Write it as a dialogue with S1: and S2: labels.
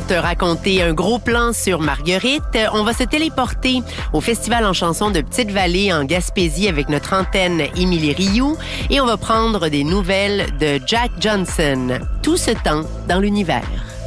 S1: te raconter un gros plan sur Marguerite. On va se téléporter au Festival en chansons de Petite-Vallée en Gaspésie avec notre antenne Émilie Rioux et on va prendre des nouvelles de Jack Johnson. Tout ce temps dans l'univers.